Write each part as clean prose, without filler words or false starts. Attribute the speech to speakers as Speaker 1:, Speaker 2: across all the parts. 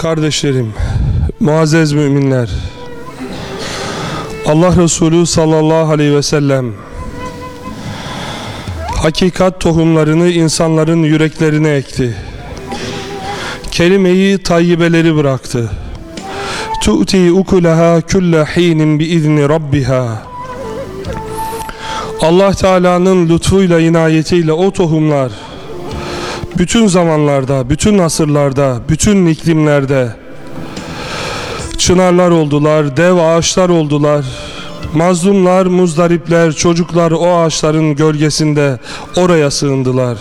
Speaker 1: Kardeşlerim, muazzez müminler, Allah Resulü sallallahu aleyhi ve sellem hakikat tohumlarını insanların yüreklerine ekti. Kelime-i tayyibeleri bıraktı. Tu'ti ukulaha kulle hinin biizni rabbiha. Allah Teala'nın lütfuyla, inayetiyle o tohumlar bütün zamanlarda, bütün asırlarda, bütün iklimlerde çınarlar oldular, dev ağaçlar oldular. Mazlumlar, muzdaripler, çocuklar o ağaçların gölgesinde oraya sığındılar.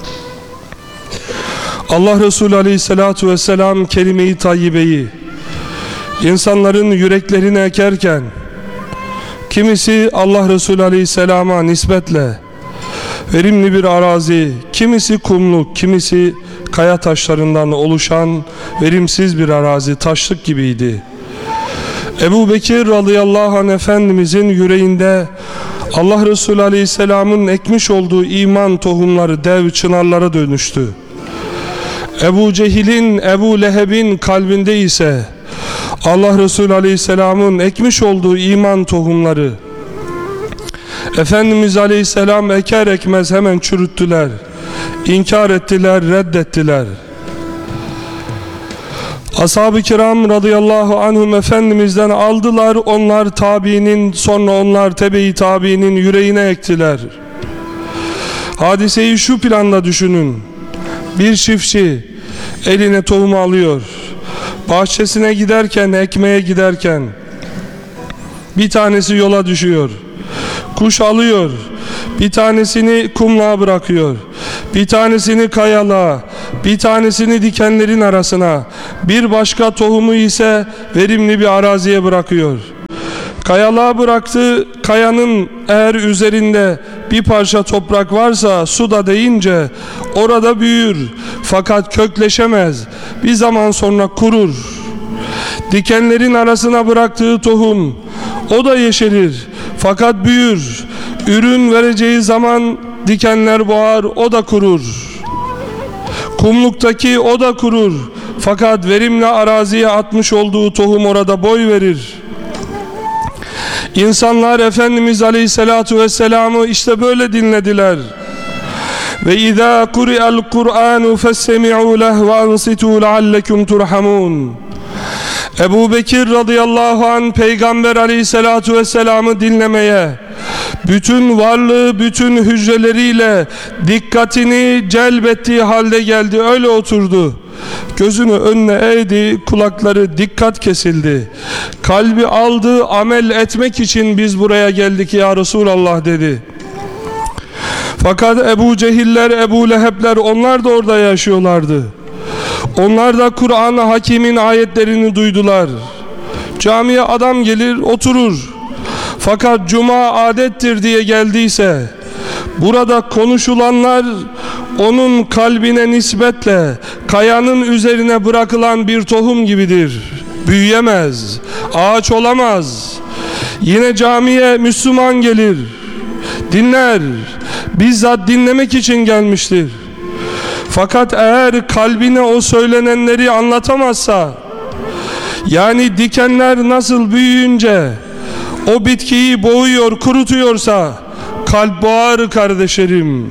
Speaker 1: Allah Resulü Aleyhisselatü Vesselam kelime-i tayyibeyi insanların yüreklerine ekerken kimisi Allah Resulü Aleyhisselam'a nispetle verimli bir arazi, kimisi kumluk, kimisi kaya taşlarından oluşan verimsiz bir arazi, taşlık gibiydi. Ebu Bekir radıyallahu anh Efendimizin yüreğinde Allah Resulü Aleyhisselam'ın ekmiş olduğu iman tohumları dev çınarlara dönüştü. Ebu Cehil'in, Ebu Leheb'in kalbinde ise Allah Resulü Aleyhisselam'ın ekmiş olduğu iman tohumları Efendimiz Aleyhisselam eker ekmez hemen çürüttüler, inkar ettiler, reddettiler. Ashab-ı kiram radıyallahu anhum Efendimiz'den aldılar, onlar tabiinin, sonra onlar tebe-i tabiinin yüreğine ektiler. Hadiseyi şu planda düşünün: bir çiftçi eline tohumu alıyor, bahçesine giderken, ekmeye giderken bir tanesi yola düşüyor, kuş alıyor, bir tanesini kumluğa bırakıyor, bir tanesini kayalığa, bir tanesini dikenlerin arasına, bir başka tohumu ise verimli bir araziye bırakıyor. Kayalığa bıraktı, kayanın eğer üzerinde bir parça toprak varsa su da değince orada büyür, fakat kökleşemez, bir zaman sonra kurur. Dikenlerin arasına bıraktığı tohum, o da yeşerir fakat büyür, ürün vereceği zaman dikenler boğar, o da kurur. Kumluktaki o da kurur fakat verimli araziye atmış olduğu tohum orada boy verir. İnsanlar Efendimiz Aleyhisselatü Vesselam'ı işte böyle dinlediler. Ve izâ kuri'el Kur'ânu festemi'û leh ve ansitû leallekum turhamûn. Ebu Bekir radıyallahu anh Peygamber Aleyhisselatü Vesselam'ı dinlemeye, bütün varlığı, bütün hücreleriyle dikkatini celbettiği halde geldi, öyle oturdu. Gözünü önüne eğdi, kulakları dikkat kesildi. Kalbi aldı, amel etmek için biz buraya geldik ya Resulallah dedi. Fakat Ebu Cehiller, Ebu Lehebler, onlar da orada yaşıyorlardı. Onlar da Kur'an-ı Hakim'in ayetlerini duydular. Camiye adam gelir, oturur. Fakat cuma adettir diye geldiyse, burada konuşulanlar onun kalbine nispetle kayanın üzerine bırakılan bir tohum gibidir. Büyüyemez, ağaç olamaz. Yine camiye Müslüman gelir, dinler, bizzat dinlemek için gelmiştir. Fakat eğer kalbine o söylenenleri anlatamazsa, yani dikenler nasıl büyüyünce o bitkiyi boğuyor, kurutuyorsa kalp boğar kardeşlerim.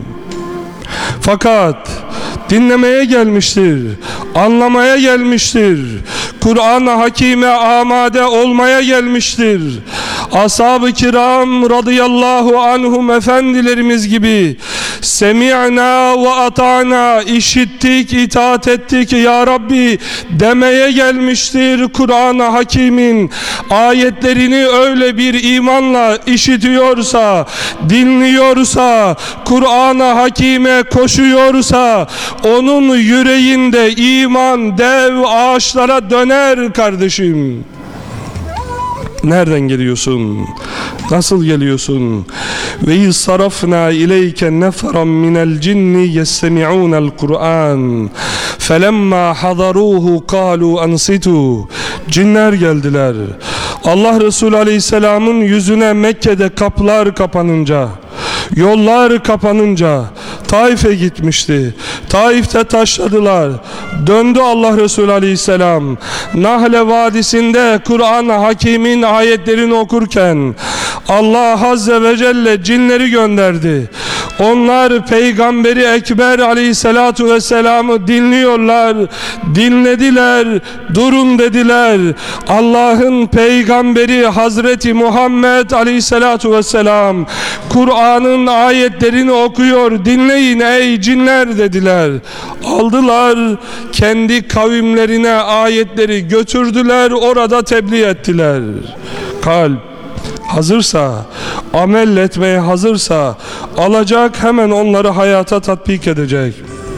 Speaker 1: Fakat dinlemeye gelmiştir, anlamaya gelmiştir, Kur'an-ı Hakim'e amade olmaya gelmiştir. Ashab-ı kiram radıyallahu anhum efendilerimiz gibi semi'na ve ata'na, işittik, itaat ettik ya Rabbi demeye gelmiştir. Kur'an-ı Hakim'in ayetlerini öyle bir imanla işitiyorsa, dinliyorsa, Kur'an-ı Hakim'e koşuyorsa, onun yüreğinde iman dev ağaçlara döner kardeşim. Nereden geliyorsun? Nasıl geliyorsun? Ve izsarafna ileyke neferan minel cinni yestemi'unel Kur'an felemma hadaruhu kalu ansitu. Cinler geldiler. Allah Resulü Aleyhisselam'ın yüzüne Mekke'de kapılar kapanınca, yollar kapanınca Taif'e gitmişti. Taif'te taşladılar. döndü Allah Resulü Aleyhisselam. Nahle Vadisi'nde Kur'an-ı Hakim'in ayetlerini okurken Allah Azze ve Celle cinleri gönderdi. Onlar Peygamberi Ekber Aleyhisselatu Vesselam'ı dinliyorlar, dinlediler, durun dediler. Allah'ın Peygamberi Hazreti Muhammed Aleyhisselatu Vesselam Kur'an'ın ayetlerini okuyor, dinleyin ey cinler dediler. Aldılar, kendi kavimlerine ayetleri götürdüler, orada tebliğ ettiler. Kalp hazırsa, amel etmeye hazırsa alacak, hemen onları hayata tatbik edecek.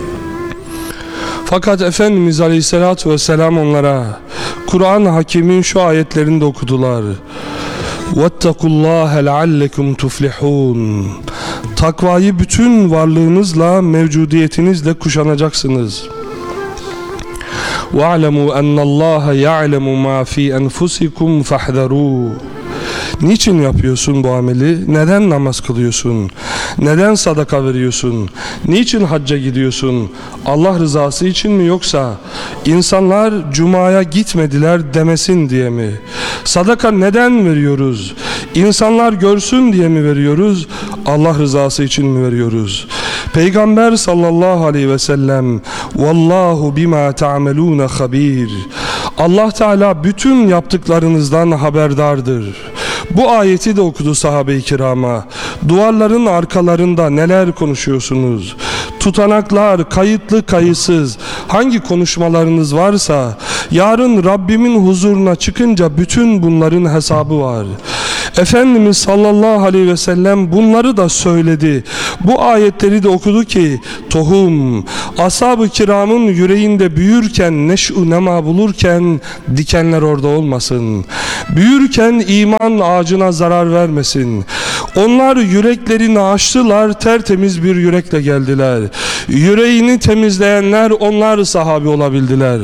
Speaker 1: Fakat Efendimiz Aleyhisselatü Vesselam onlara Kur'an-ı Hakim'in şu ayetlerini de okudular. وَاتَّقُوا اللّٰهَ لَعَلَّكُمْ تُفْلِحُونَ. Takvayı bütün varlığınızla, mevcudiyetinizle kuşanacaksınız. وَاعْلَمُوا أَنَّ اللّٰهَ يَعْلَمُ مَا فِي أَنْفُسِكُمْ فَاحْذَرُوا. Niçin yapıyorsun bu ameli? Neden namaz kılıyorsun? Neden sadaka veriyorsun? Niçin hacca gidiyorsun? Allah rızası için mi, yoksa insanlar cumaya gitmediler demesin diye mi? Sadaka neden veriyoruz? İnsanlar görsün diye mi veriyoruz? Allah rızası için mi veriyoruz? Peygamber sallallahu aleyhi ve sellem "Vallahu bima ta'melun habir." Allah Teala bütün yaptıklarınızdan haberdardır. Bu ayeti de okudu sahabe-i kirama. Duvarların arkalarında neler konuşuyorsunuz? Tutanaklar, kayıtlı kayıtsız, hangi konuşmalarınız varsa yarın Rabbimin huzuruna çıkınca bütün bunların hesabı var. Efendimiz sallallahu aleyhi ve sellem bunları da söyledi. Bu ayetleri de okudu ki tohum ashab-ı kiramın yüreğinde büyürken, neş'u nema bulurken dikenler orada olmasın. Büyürken iman ağacına zarar vermesin. Onlar yüreklerini açtılar, tertemiz bir yürekle geldiler. Yüreğini temizleyenler onlar sahabi olabildiler.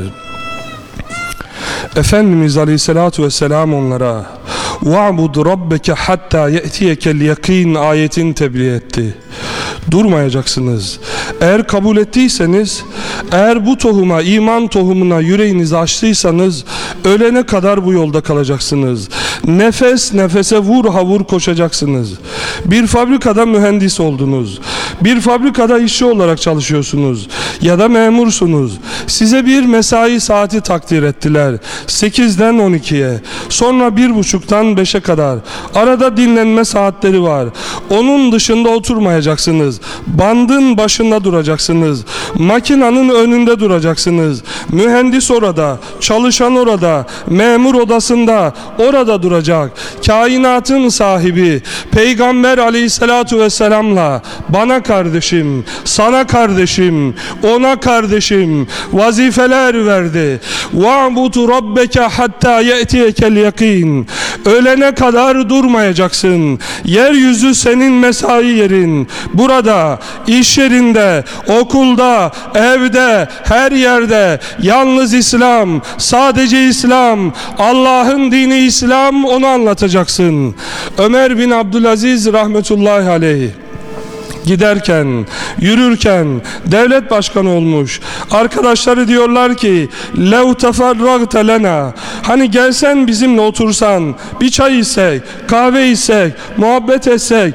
Speaker 1: Efendimiz Aleyhisselatü Vesselam onlara وَعْبُدْ رَبَّكَ حَتَّى يَأْتِيَكَ الْيَقِينَ ayetini tebliğ etti. Durmayacaksınız. Eğer kabul ettiyseniz, eğer bu tohuma, iman tohumuna yüreğinizi açtıysanız ölene kadar bu yolda kalacaksınız. Nefes nefese vur havur koşacaksınız. Bir fabrikada mühendis oldunuz. Bir fabrikada işçi olarak çalışıyorsunuz. Ya da memursunuz. Size bir mesai saati takdir ettiler. 8'den 12'ye. Sonra 1.30'dan 5'e kadar. Arada dinlenme saatleri var. Onun dışında oturmayacaksınız. Bandın başında duracaksınız. Makinanın önünde duracaksınız. Mühendis orada, çalışan orada, memur odasında orada duracak. Kainatın sahibi Peygamber Aleyhisselatu Vesselam'la bana kardeşim, sana kardeşim, ona kardeşim vazifeler verdi. وَعْبُدْ رَبَّكَ حَتَّى يَأْتِيَكَ الْيَقِينَ. Ölene kadar durmayacaksın. Yeryüzü senin mesai yerin. Burada, iş yerinde, okulda, evde, her yerde yalnız İslam, sadece İslam, Allah'ın dini İslam, onu anlatacaksın. Ömer bin Abdülaziz rahmetullahi aleyh giderken, yürürken devlet başkanı olmuş. Arkadaşları diyorlar ki lev teferragte lena, hani gelsen bizimle otursan, bir çay içsek, kahve içsek, muhabbet etsek,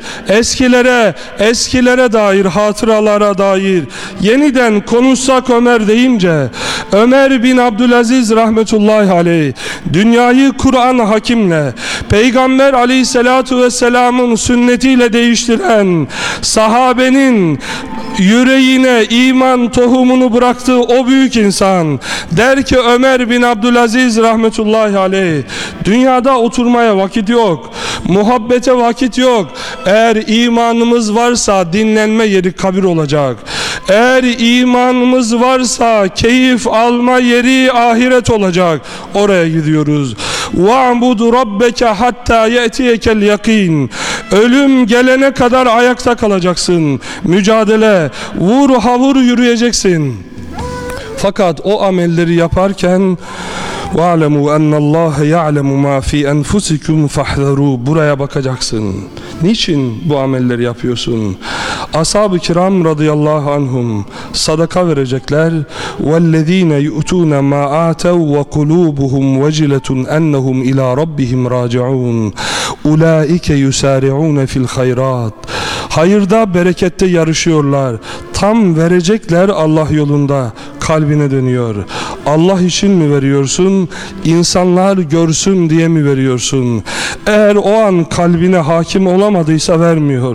Speaker 1: eskilere dair, hatıralara dair yeniden konuşsak Ömer deyince, Ömer bin Abdülaziz rahmetullahi aleyh dünyayı Kur'an-ı Hakim'le, Peygamber Aleyhisselatu Vesselam'ın sünnetiyle değiştiren sahabenin yüreğine iman tohumunu bıraktığı o büyük insan der ki, Ömer bin Abdülaziz rahmetullahi aleyh, dünyada oturmaya vakit yok, muhabbete vakit yok. Eğer imanımız varsa dinlenme yeri kabir olacak. Eğer imanımız varsa keyif alma yeri ahiret olacak. Oraya gidiyoruz. وَعْبُدُ رَبَّكَ حَتَّى يَأْتِيَكَ الْيَقِينَ. Ölüm gelene kadar ayakta kalacaksın. Mücadele, vur havur yürüyeceksin. Fakat o amelleri yaparken وَعْلَمُوا أَنَّ اللّٰهَ يَعْلَمُ مَا فِي أَنْفُسِكُمْ فَاحْذَرُوا. Buraya bakacaksın. Niçin bu amelleri yapıyorsun? Ashab-ı kiram radıyallahu anhum sadaka verecekler. وَالَّذ۪ينَ يُؤْتُونَ مَا آتَوْا وَقُلُوبُهُمْ وَجِلَةٌ أَنَّهُمْ إِلَى رَبِّهِمْ رَاجِعُونَ اُولَٰئِكَ يُسَارِعُونَ فِي الْخَيْرَاتِ. Hayırda, berekette yarışıyorlar. Tam verecekler Allah yolunda. Kalbine dönüyor. Allah için mi veriyorsun? İnsanlar görsün diye mi veriyorsun? Eğer o an kalbine hakim olamadıysa vermiyor.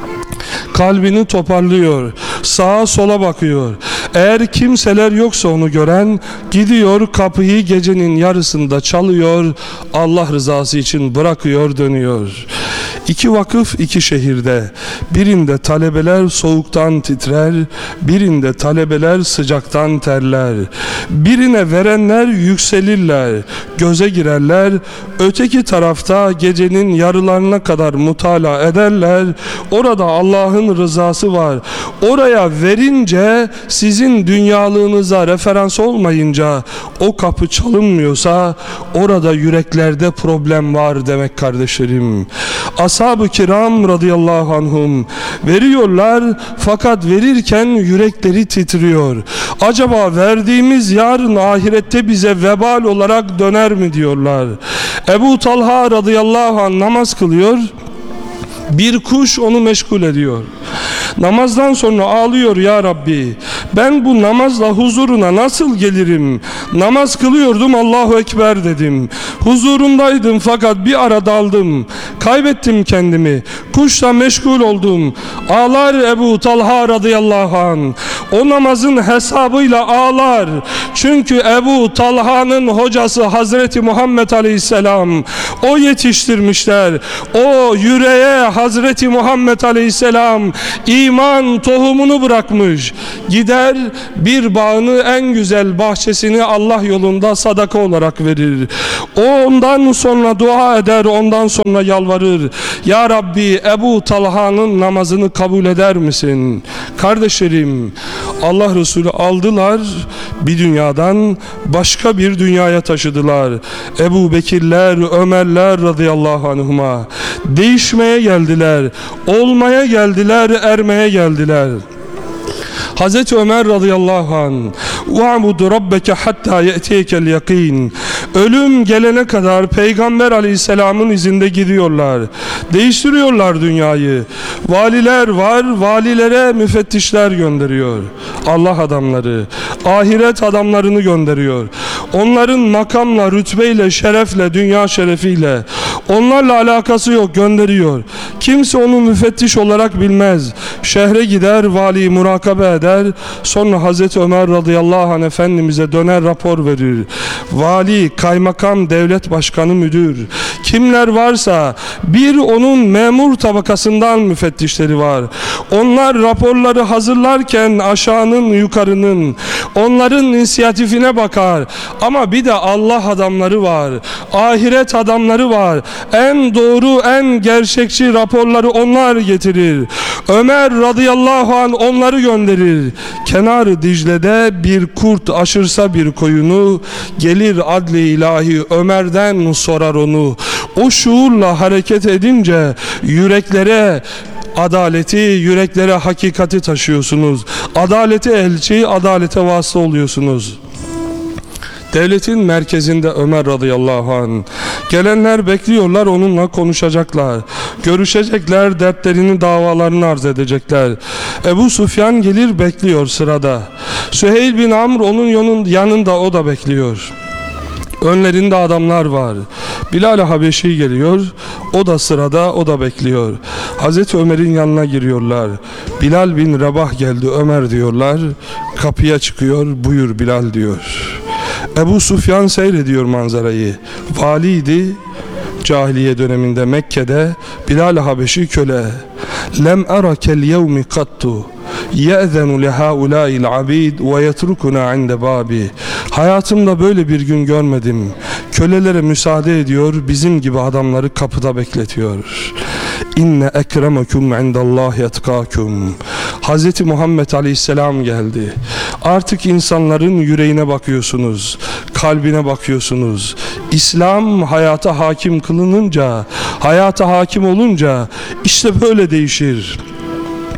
Speaker 1: Kalbini toparlıyor, sağa sola bakıyor. Eğer kimseler yoksa onu gören, gidiyor kapıyı gecenin yarısında çalıyor, Allah rızası için bırakıyor, dönüyor. 2 vakıf 2 şehirde, birinde talebeler soğuktan titrer, birinde talebeler sıcaktan terler. Birine verenler yükselirler, göze girerler, öteki tarafta gecenin yarılarına kadar mutala ederler. Orada Allah'ın rızası var. Oraya verince, sizin dünyalığınıza referans olmayınca, o kapı çalınmıyorsa orada yüreklerde problem var demek kardeşlerim. Ashab-ı kiram radıyallahu anhum veriyorlar, fakat verirken yürekleri titriyor. Acaba verdiğimiz yarın ahirette bize vebal olarak döner mi diyorlar. Ebu Talha radıyallahu anh namaz kılıyor. Bir kuş onu meşgul ediyor. Namazdan sonra ağlıyor, ya Rabbi ben bu namazla huzuruna nasıl gelirim? Namaz kılıyordum, Allahu Ekber dedim. Huzurundaydım fakat bir ara daldım. Kaybettim kendimi. Kuşla meşgul oldum. Ağlar Ebu Talha radıyallahu anh. O namazın hesabıyla ağlar. Çünkü Ebu Talha'nın hocası Hazreti Muhammed Aleyhisselam. O yetiştirmişler. O yüreğe Hazreti Muhammed Aleyhisselam iman tohumunu bırakmış. Gider bir bağını, en güzel bahçesini Allah yolunda sadaka olarak verir. O ondan sonra dua eder, ondan sonra yalvarır. Ya Rabbi Ebu Talha'nın namazını kabul eder misin? Kardeşlerim, Allah Resulü aldılar, bir dünyadan başka bir dünyaya taşıdılar. Ebu Bekirler, Ömerler radıyallahu anhuma değişmeye geldiler, olmaya geldiler, ermeye geldiler. Hazreti Ömer radıyallahu anh وَعْبُدُ رَبَّكَ حَتَّى يَأْتِيكَ الْيَقِينَ. Ölüm gelene kadar Peygamber aleyhisselamın izinde gidiyorlar. Değiştiriyorlar dünyayı. Valiler var, valilere müfettişler gönderiyor. Allah adamları, ahiret adamlarını gönderiyor. Onların makamla, rütbeyle, şerefle, dünya şerefiyle, onlarla alakası yok, gönderiyor. Kimse onu müfettiş olarak bilmez. Şehre gider, valiyi murakabe eder. Sonra Hazreti Ömer radıyallahu anh Efendimiz'e döner, rapor verir. Vali, kaymakam, devlet başkanı, müdür, kimler varsa bir onun memur tabakasından müfettişleri var. Onlar raporları hazırlarken aşağının yukarının, onların inisiyatifine bakar. Ama bir de Allah adamları var, ahiret adamları var. En doğru, en gerçekçi raporları onlar getirir. Ömer radıyallahu anh onları gönderir. Kenar Dicle'de bir kurt aşırsa bir koyunu, gelir adli ilahi Ömer'den sorar onu. O şuurla hareket edince yüreklere adaleti, yüreklere hakikati taşıyorsunuz. Adalete elçi, adalete vasıta oluyorsunuz. Devletin merkezinde Ömer radıyallahu anh. Gelenler bekliyorlar, onunla konuşacaklar. Görüşecekler, dertlerini, davalarını arz edecekler. Ebu Sufyan gelir, bekliyor sırada. Süheyl bin Amr onun yanında, o da bekliyor. Önlerinde adamlar var. Bilal-i Habeşi geliyor, o da sırada, o da bekliyor. Hazreti Ömer'in yanına giriyorlar. Bilal bin Rabah geldi Ömer diyorlar. Kapıya çıkıyor, buyur Bilal diyor. Ebu Sufyan seyrediyor manzarayı. Valiydi cahiliye döneminde Mekke'de. Bilal-i Habeşi köle. Lem arakel yevmi kattu ye'zenu lehaulâil abid ve yetrukuna inde babi. Hayatımda böyle bir gün görmedim. Kölelere müsaade ediyor, bizim gibi adamları kapıda bekletiyor. İnne ekremekum indallahi etkâkum. Hazreti Muhammed Aleyhisselam geldi. Artık insanların yüreğine bakıyorsunuz, kalbine bakıyorsunuz. İslam hayata hakim kılınınca, hayata hakim olunca işte böyle değişir.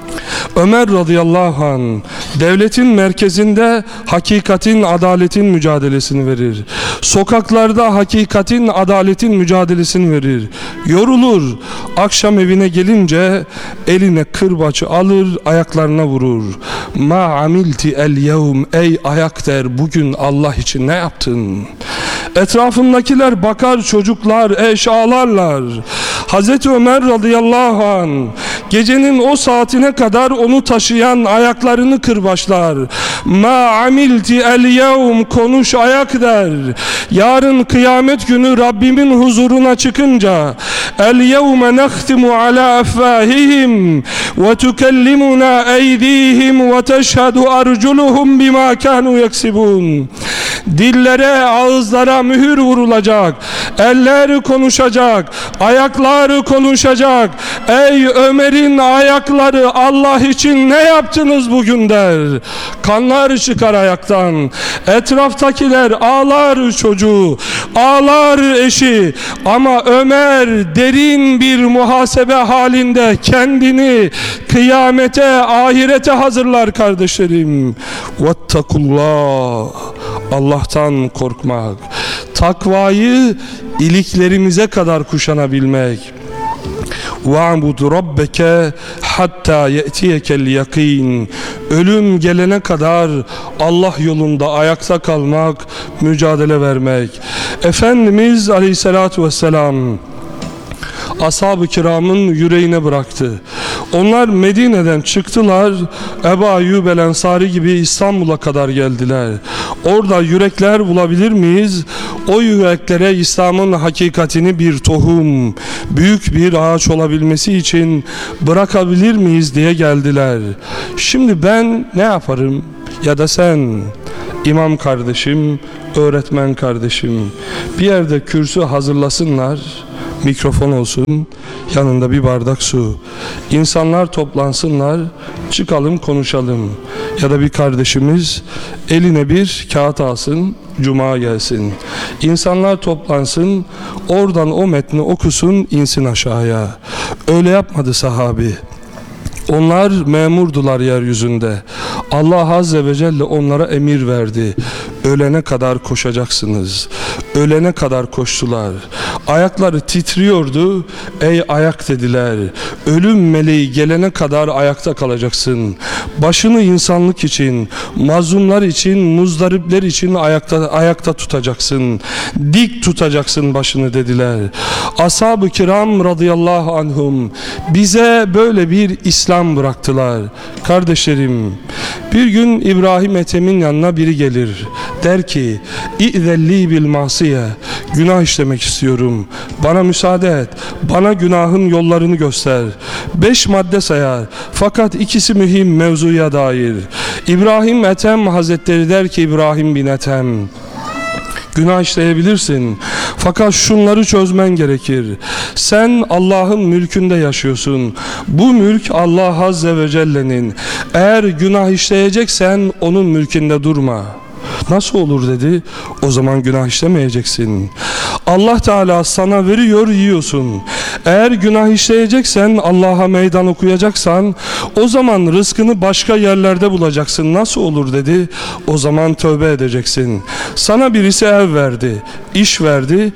Speaker 1: Ömer radıyallahu anh devletin merkezinde hakikatin, adaletin mücadelesini verir. Sokaklarda hakikatin, adaletin mücadelesini verir. Yorulur. Akşam evine gelince eline kırbaçı alır, ayaklarına vurur. Ma amilti el yevm, ey ayak der, bugün Allah için ne yaptın? Etrafındakiler bakar, çocuklar eş ağlarlar. Hazreti Ömer radıyallahu anh gecenin o saatine kadar onu taşıyan ayaklarını kırbaçlar. Ma amilti el yevm, konuş ayak der. Yarın kıyamet günü Rabbimin huzuruna çıkınca el yevme nehtimu ala afvahihim ve tukellimuna eydihim ve teşhedü arculuhum bima kanu yaksibun. Dillere, ağızlara mühür vurulacak, eller konuşacak, ayaklar konuşacak. Ey Ömer'in ayakları, Allah için ne yaptınız bugün der. Kanlar çıkar ayaktan. Etraftakiler ağlar çocuğu, ağlar eşi. Ama Ömer derin bir muhasebe halinde kendini kıyamete, ahirete hazırlar kardeşlerim. Vettakullah. Allah'tan korkmak, takvayı iliklerimize kadar kuşanabilmek. وَعْبُدْ رَبَّكَ hatta ye'tiyekel yakin. Ölüm gelene kadar Allah yolunda ayakta kalmak, mücadele vermek. Efendimiz Aleyhisselatü Vesselam ashab-ı kiramın yüreğine bıraktı. Onlar Medine'den çıktılar, Ebu Ayyub el Ensari gibi İstanbul'a kadar geldiler. Orada yürekler bulabilir miyiz? O yüreklere İslam'ın hakikatini bir tohum, büyük bir ağaç olabilmesi için bırakabilir miyiz diye geldiler. Şimdi ben ne yaparım? Ya da sen, imam kardeşim, öğretmen kardeşim, bir yerde kürsü hazırlasınlar, mikrofon olsun, yanında bir bardak su. İnsanlar toplansınlar, çıkalım konuşalım. Ya da bir kardeşimiz eline bir kağıt alsın, cuma gelsin. İnsanlar toplansın, oradan o metni okusun, insin aşağıya. Öyle yapmadı sahabi. Onlar memurdular yeryüzünde. Allah Azze ve Celle onlara emir verdi. Ölene kadar koşacaksınız. Ölene kadar koştular. Ayakları titriyordu. Ey ayak dediler. Ölüm meleği gelene kadar ayakta kalacaksın. Başını insanlık için, mazlumlar için, muzdaripler için ayakta tutacaksın. Dik tutacaksın başını dediler. Ashab-ı kiram radıyallahu anhum bize böyle bir İslam bıraktılar. Kardeşlerim, bir gün İbrahim Ethem'in yanına biri gelir. Der ki, İ'zelli bil masiye, günah işlemek istiyorum. Bana müsaade et. Bana günahın yollarını göster. 5 madde sayar. Fakat ikisi mühim mevzuya dair. İbrahim Ethem Hazretleri der ki, İbrahim bin Ethem, günah işleyebilirsin. Fakat şunları çözmen gerekir. Sen Allah'ın mülkünde yaşıyorsun. Bu mülk Allah Azze ve Celle'nin. Eğer günah işleyeceksen onun mülkünde durma. Nasıl olur dedi. O zaman günah işlemeyeceksin. Allah Teala sana veriyor, yiyorsun. Eğer günah işleyeceksen, Allah'a meydan okuyacaksan, o zaman rızkını başka yerlerde bulacaksın. Nasıl olur dedi. O zaman tövbe edeceksin. Sana birisi ev verdi, iş verdi.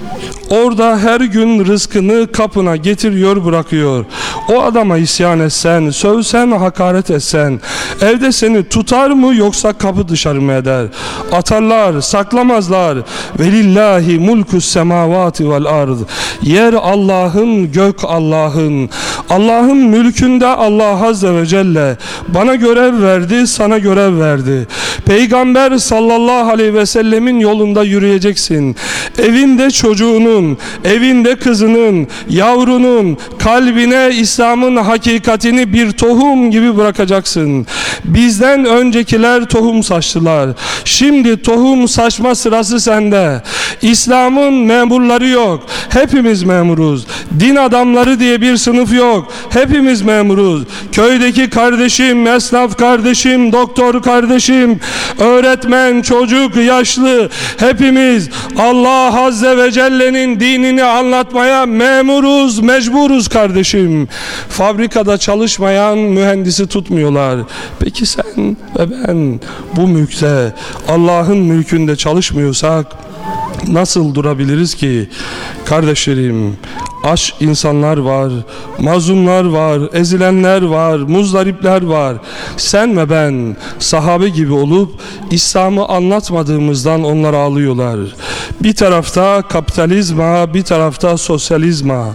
Speaker 1: Orada her gün rızkını kapına getiriyor, bırakıyor. O adama isyan etsen, sövsen, hakaret etsen, evde seni tutar mı yoksa kapı dışarı mı eder? Atarlar, saklamazlar. Velillahi mulkus semavati vel ard. Yer Allah'ın, gök Allah'ın. Allah'ın mülkünde Allah Azze ve Celle bana görev verdi, sana görev verdi. Peygamber sallallahu aleyhi ve sellemin yolunda yürüyeceksin. Evinde çocuğunun, evinde kızının, yavrunun kalbine İslam'ın hakikatini bir tohum gibi bırakacaksın. Bizden öncekiler tohum saçtılar. Şimdi tohum saçma sırası sende. İslam'ın memurları yok. Hepimiz memuruz. Din adamları diye bir sınıf yok. Hepimiz memuruz. Köydeki kardeşim, esnaf kardeşim, doktor kardeşim, öğretmen, çocuk, yaşlı, hepimiz Allah Azze ve Celle'nin dinini anlatmaya memuruz, mecburuz kardeşim. Fabrikada çalışmayan mühendisi tutmuyorlar. Peki sen ve ben bu mülkte, Allah'ın mülkünde çalışmıyorsak nasıl durabiliriz ki? Kardeşlerim, aç insanlar var, mazlumlar var, ezilenler var, muzdaripler var. Sen ve ben sahabe gibi olup İslam'ı anlatmadığımızdan onlar ağlıyorlar. Bir tarafta kapitalizma, bir tarafta sosyalizma.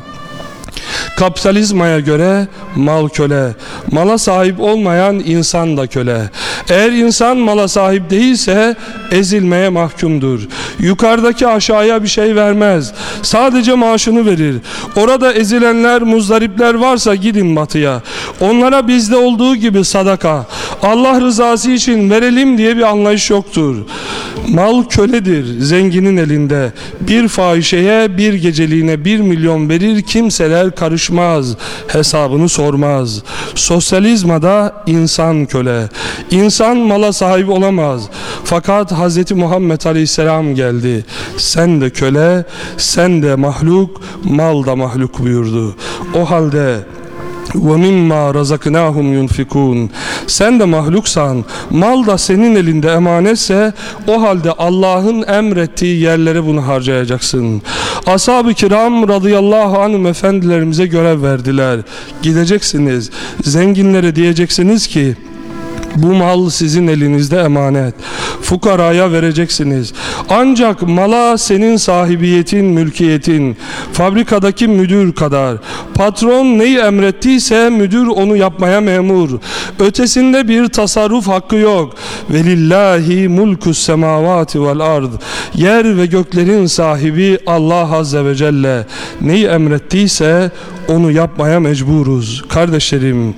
Speaker 1: Kapitalizmaya göre mal köle, mala sahip olmayan insan da köle. Eğer insan mala sahip değilse ezilmeye mahkumdur. Yukarıdaki aşağıya bir şey vermez. Sadece maaşını verir. Orada ezilenler, muzdaripler varsa gidin batıya. Onlara bizde olduğu gibi sadaka, Allah rızası için verelim diye bir anlayış yoktur. Mal köledir zenginin elinde. Bir fahişeye bir geceliğine 1 milyon verir, kimseler karışmaz, hesabını sormaz. Sosyalizmada insan köle. İnsan mala sahip olamaz. Fakat Hz. Muhammed Aleyhisselam geldi. Sen de köle, sen de mahluk, mal da mahluk buyurdu. O halde وَمِمَّا رَزَقْنَاهُمْ يُنْفِقُونَ Sen de mahluksan, mal da senin elinde emanetse, o halde Allah'ın emrettiği yerlere bunu harcayacaksın. Ashab-ı kiram radıyallahu anhum efendilerimize görev verdiler. Gideceksiniz, zenginlere diyeceksiniz ki, bu mal sizin elinizde emanet. Fukaraya vereceksiniz. Ancak mala senin sahibiyetin, mülkiyetin. Fabrikadaki müdür kadar. Patron neyi emrettiyse müdür onu yapmaya memur. Ötesinde bir tasarruf hakkı yok. Velillahi mulkus semavati vel ard. Yer ve göklerin sahibi Allah Azze ve Celle. Neyi emrettiyse onu yapmaya mecburuz. Kardeşlerim,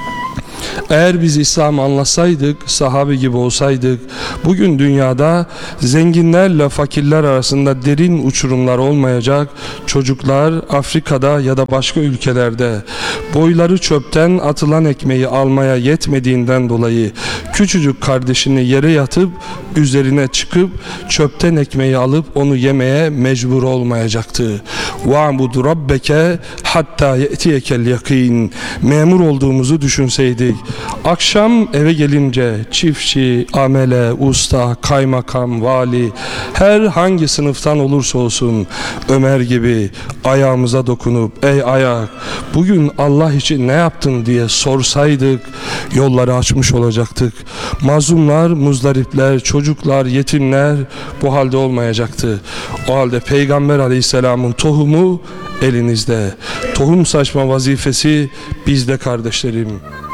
Speaker 1: eğer biz İslam'ı anlasaydık, sahabe gibi olsaydık, bugün dünyada zenginlerle fakirler arasında derin uçurumlar olmayacak, çocuklar Afrika'da ya da başka ülkelerde boyları çöpten atılan ekmeği almaya yetmediğinden dolayı küçücük kardeşini yere yatıp üzerine çıkıp çöpten ekmeği alıp onu yemeye mecbur olmayacaktı. وَعْبُدُ رَبَّكَ hatta ye'tiyekel yakin. Memur olduğumuzu düşünseydik, akşam eve gelince çiftçi, amele, usta, kaymakam, vali, her hangi sınıftan olursa olsun Ömer gibi ayağımıza dokunup ey ayak bugün Allah için ne yaptın diye sorsaydık yolları açmış olacaktık. Mazlumlar, muzdaripler, çocuklar, yetimler bu halde olmayacaktı. O halde Peygamber Aleyhisselam'ın tohumu elinizde. Tohum saçma vazifesi bizde kardeşlerim.